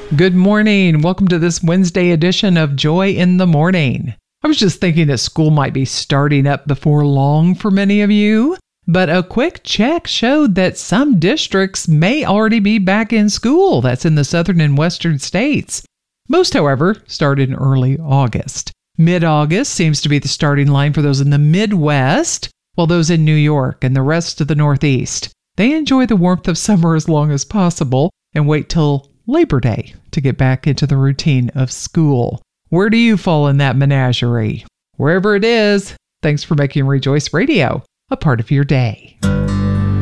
Good morning. Welcome to this Wednesday edition of Joy in the Morning. I was just thinking that school might be starting up before long for many of you, but a quick check showed that some districts may already be back in school. That's in the southern and western states. Most, however, start in early August. Mid-August seems to be the starting line for those in the Midwest, while those in New York and the rest of the Northeast, they enjoy the warmth of summer as long as possible and wait till Labor Day to get back into the routine of school. Where do you fall in that menagerie? Wherever it is, thanks for making Rejoice Radio a part of your day.